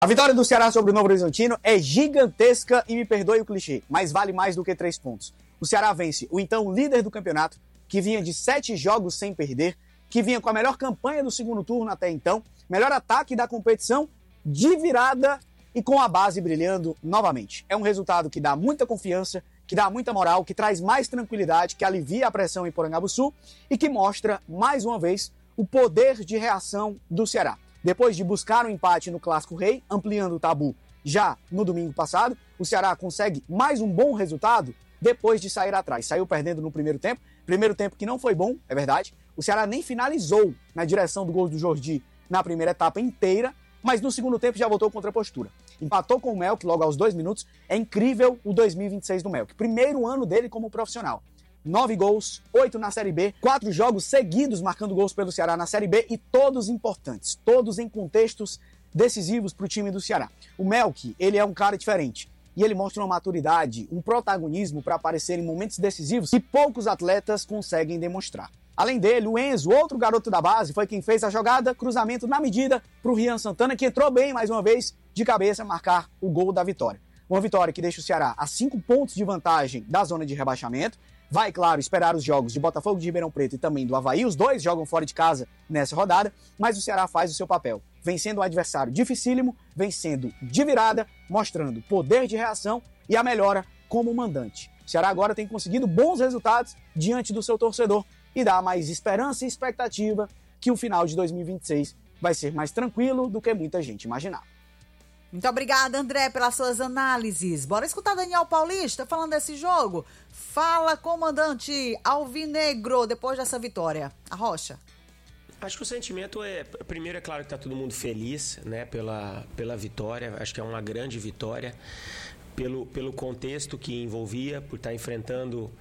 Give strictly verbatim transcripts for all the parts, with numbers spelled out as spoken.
A vitória do Ceará sobre o Novo Horizontino é gigantesca e me perdoe o clichê, mas vale mais do que três pontos. O Ceará vence o então líder do campeonato, que vinha de sete jogos sem perder, que vinha com a melhor campanha do segundo turno até então, melhor ataque da competição, de virada e com a base brilhando novamente. É um resultado que dá muita confiança, que dá muita moral, que traz mais tranquilidade, que alivia a pressão em Porangabuçu e que mostra, mais uma vez, o poder de reação do Ceará. Depois de buscar um empate no Clássico Rei, ampliando o tabu já no domingo passado, o Ceará consegue mais um bom resultado depois de sair atrás. Saiu perdendo no primeiro tempo, primeiro tempo que não foi bom, é verdade. O Ceará nem finalizou na direção do gol do Jordi na primeira etapa inteira, mas no segundo tempo já voltou contra a postura. Empatou com o Melk logo aos dois minutos. É incrível o dois mil e vinte e seis do Melk. Primeiro ano dele como profissional. Nove gols, oito na Série B, quatro jogos seguidos marcando gols pelo Ceará na Série B e todos importantes, todos em contextos decisivos para o time do Ceará. O Melk, ele é um cara diferente e ele mostra uma maturidade, um protagonismo para aparecer em momentos decisivos que poucos atletas conseguem demonstrar. Além dele, o Enzo, outro garoto da base, foi quem fez a jogada, cruzamento na medida para o Rian Santana, que entrou bem mais uma vez de cabeça marcar o gol da vitória. Uma vitória que deixa o Ceará a cinco pontos de vantagem da zona de rebaixamento. Vai, claro, esperar os jogos de Botafogo de Ribeirão Preto e também do Avaí. Os dois jogam fora de casa nessa rodada, mas o Ceará faz o seu papel, vencendo um adversário dificílimo, vencendo de virada, mostrando poder de reação e a melhora como mandante. O Ceará agora tem conseguido bons resultados diante do seu torcedor e dá mais esperança e expectativa que o final de dois mil e vinte e seis vai ser mais tranquilo do que muita gente imaginava. Muito obrigada, André, pelas suas análises. Bora escutar Daniel Paulista falando desse jogo. Fala, comandante Alvinegro, depois dessa vitória. A Rocha. Acho que o sentimento é... Primeiro, é claro que está todo mundo feliz, né, pela, pela vitória. Acho que é uma grande vitória. Pelo, pelo contexto que envolvia, por estar enfrentando...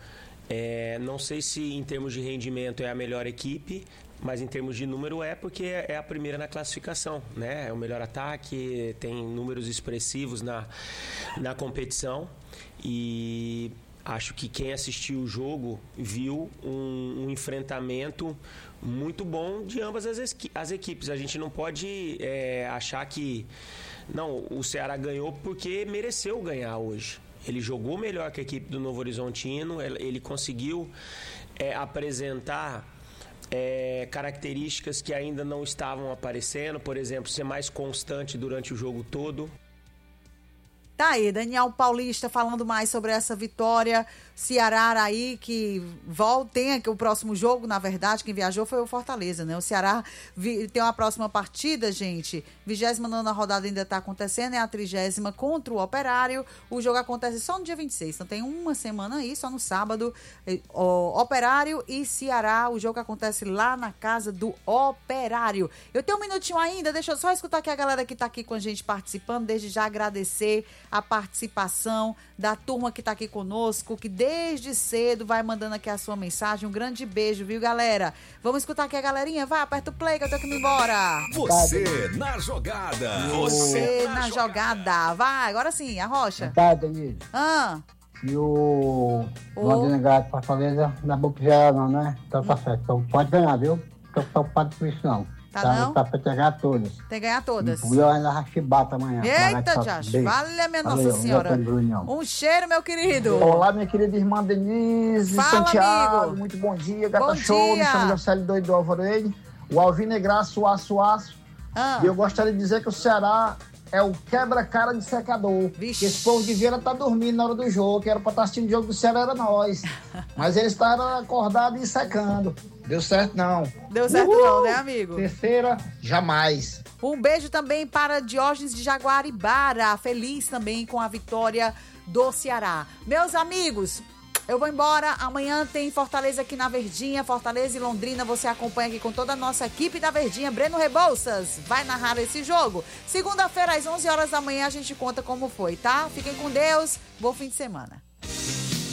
É, não sei se em termos de rendimento é a melhor equipe, mas em termos de número é, porque é a primeira na classificação, né? É o melhor ataque, tem números expressivos na, na competição e acho que quem assistiu o jogo viu um, um enfrentamento muito bom de ambas as, as equipes. A gente não pode é, achar que não, o Ceará ganhou porque mereceu ganhar hoje. Ele jogou melhor que a equipe do Novo Horizontino, ele conseguiu é, apresentar é, características que ainda não estavam aparecendo, por exemplo, ser mais constante durante o jogo todo. Tá aí, Daniel Paulista falando mais sobre essa vitória. Ceará aí que volta, tem aqui o próximo jogo, na verdade, quem viajou foi o Fortaleza, né? O Ceará vi, tem uma próxima partida, gente. vigésima nona rodada ainda tá acontecendo, é a trigésima contra o Operário. O jogo acontece só no dia vinte e seis, então tem uma semana aí, só no sábado. O Operário e Ceará, o jogo acontece lá na casa do Operário. Eu tenho um minutinho ainda, deixa eu só escutar aqui a galera que tá aqui com a gente participando, desde já agradecer a participação da turma que tá aqui conosco, que desde cedo vai mandando aqui a sua mensagem. Um grande beijo, viu, galera? Vamos escutar aqui a galerinha? Vai, aperta o play que eu tenho que ir embora. Você na jogada. Você na, na jogada. jogada. Vai, agora sim, a Rocha. Tá, Denise. Ah. E o O Londrina ganhar de Fortaleza não é bom pro geral não, né? Então tá certo. Então pode ganhar, viu? Não tô preocupado com isso não. Tá, tá não? Tá pra ganhar todas. Tem que ganhar todas. O Léo ainda chibata amanhã. Eita, Josh. Vale a minha Nossa Valeu, Senhora. Um cheiro, meu querido. Olá, minha querida irmã Denise. Fala, Santiago. amigo. Muito bom dia, gata bom show. Dia. Me chamo Jocélio Doido do Alvoreiro. O Alvinegraço, aço, aço. Ah. E eu gostaria de dizer que o Ceará é o quebra-cara de secador. Vixe. Esse povo de Vieira tá dormindo na hora do jogo. Que era pra estar assistindo o jogo do Ceará, era nós. Mas eles estavam acordados e secando. Deu certo não. Deu certo Uhul. não, né, amigo? Terceira, jamais. Um beijo também para Diógenes de Jaguaribara. Feliz também com a vitória do Ceará. Meus amigos, eu vou embora. Amanhã tem Fortaleza aqui na Verdinha. Fortaleza e Londrina. Você acompanha aqui com toda a nossa equipe da Verdinha. Breno Rebouças vai narrar esse jogo. Segunda-feira, às onze horas da manhã, a gente conta como foi, tá? Fiquem com Deus. Bom fim de semana.